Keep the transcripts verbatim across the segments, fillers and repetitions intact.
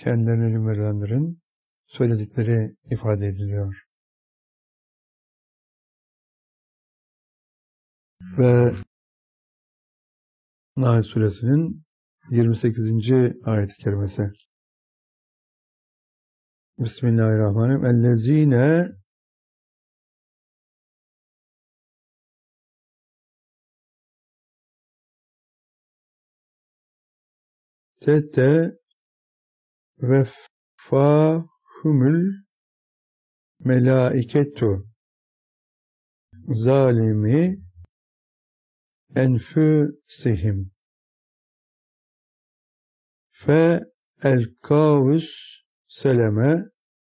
kendilerine ilim verilenlerin söyledikleri ifade ediliyor. Ve Nahl Suresinin yirmi sekizinci ayet-i kerimesi. Bismillahirrahmanirrahim. Ellezine tete veffahumul melaiketu zalimi enfusihim fe el-kavus seleme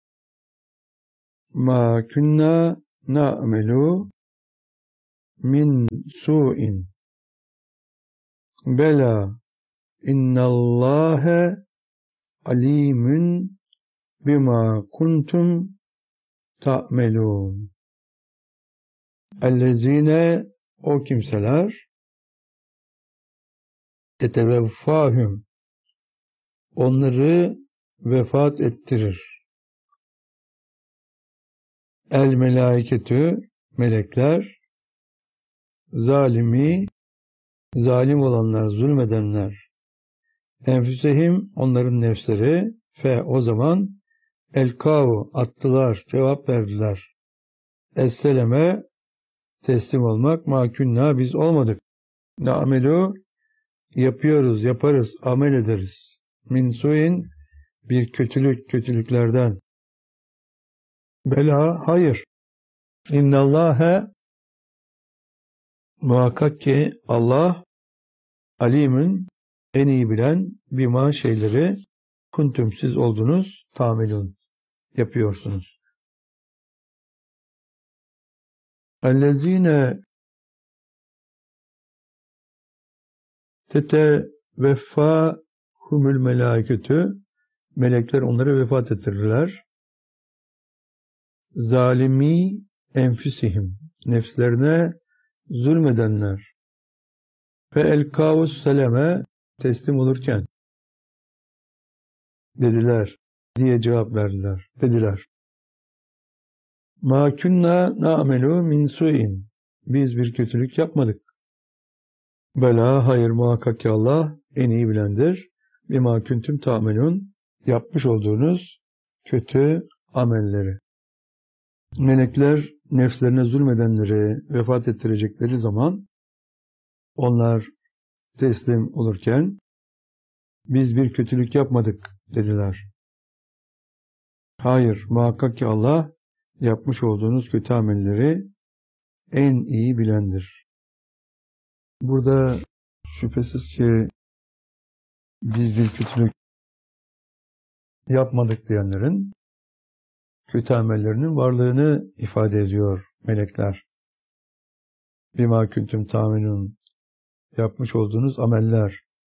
ma kunna na'melu min su'in bela innallâhe alimun bima kuntum ta'melun. Ellezine o kimseler teteveffâhüm onları vefat ettirir. El melaiketü melekler zalimi zalim olanlar, zulmedenler enfüsehim onların nefsleri fe o zaman el-kavu attılar, cevap verdiler. Es-seleme teslim olmak, makünna biz olmadık. Na'melu yapıyoruz, yaparız, amel ederiz. Min suin bir kötülük, kötülüklerden. Bela hayır. İnnallâhe muhakkak ki Allah alimin en iyi bilen bima şeyleri kuntum siz oldunuz tamelun yapıyorsunuz. Ellezine teteveffâhumul melâiketü melekler onları vefat ettirirler. Zalimi enfüsihim nefslerine zulmedenler ve el-kavus seleme teslim olurken dediler diye cevap verdiler. Dediler. Ma kunna na'melu min su'in. Biz bir kötülük yapmadık. Bela hayır muhakkak ki Allah en iyi bilendir. Bima kuntum ta'melun yapmış olduğunuz kötü amelleri. Melekler nefslerine zulmedenleri vefat ettirecekleri zaman onlar teslim olurken biz bir kötülük yapmadık dediler. Hayır, muhakkak ki Allah yapmış olduğunuz kötü amelleri en iyi bilendir. Burada şüphesiz ki biz bir kötülük yapmadık diyenlerin kötü amellerinin varlığını ifade ediyor melekler. Bima kuntum ta'melun yapmış olduğunuz ameller.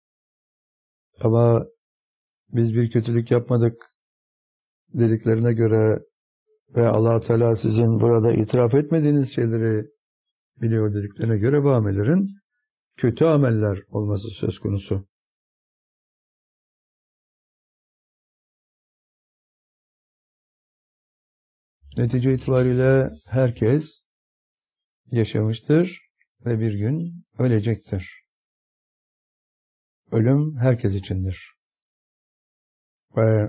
Ama biz bir kötülük yapmadık dediklerine göre ve Allah Teala sizin burada itiraf etmediğiniz şeyleri biliyor dediklerine göre bu amellerin kötü ameller olması söz konusu. Netice itibariyle herkes yaşamıştır ve bir gün ölecektir. Ölüm herkes içindir. Ve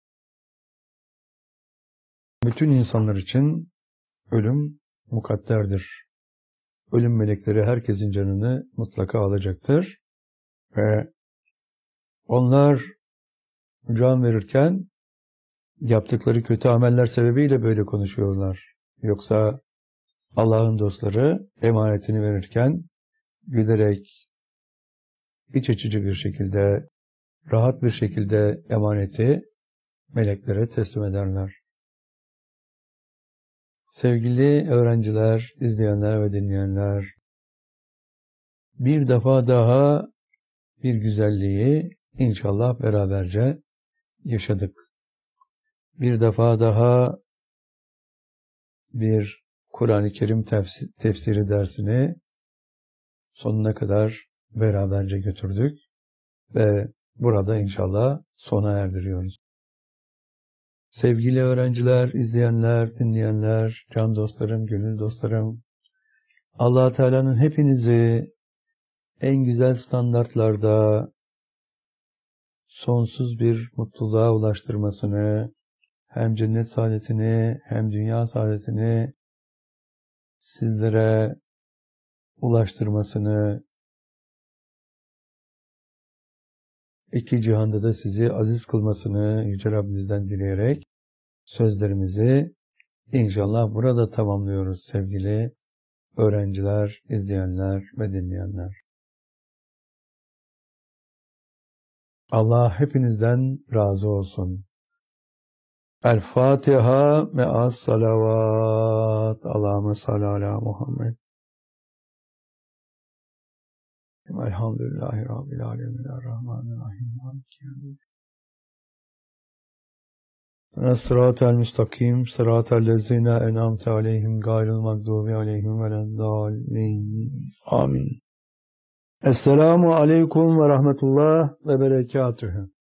bütün insanlar için ölüm mukadderdir. Ölüm melekleri herkesin canını mutlaka alacaktır. Ve onlar can verirken yaptıkları kötü ameller sebebiyle böyle konuşuyorlar. Yoksa Allah'ın dostları emanetini verirken gülerek, iç açıcı bir şekilde, rahat bir şekilde emaneti meleklere teslim ederler. Sevgili öğrenciler, izleyenler ve dinleyenler, bir defa daha bir güzelliği inşallah beraberce yaşadık. Bir defa daha bir Kur'an-ı Kerim tefsir, tefsiri dersini sonuna kadar beraberce götürdük ve burada inşallah sona erdiriyoruz. Sevgili öğrenciler, izleyenler, dinleyenler, can dostlarım, gönül dostlarım, Allah Teala'nın hepinizi en güzel standartlarda sonsuz bir mutluluğa ulaştırmasını, hem cennet saadetini hem dünya saadetini sizlere ulaştırmasını, iki cihanda da sizi aziz kılmasını Yüce Rabbimizden dileyerek sözlerimizi inşallah burada tamamlıyoruz sevgili öğrenciler, izleyenler ve dinleyenler. Allah hepinizden razı olsun. El Fatiha me'as salavat. Allahümme salli ala Muhammed. Elhamdülillahi Rabbil alemin. Errahmanirrahim. Sıratel müstakim, sıratel lezine en'amte aleyhim gayril mağdubi aleyhim veleddallin. Amin. Esselamu aleyküm ve rahmetullah ve berekatühü.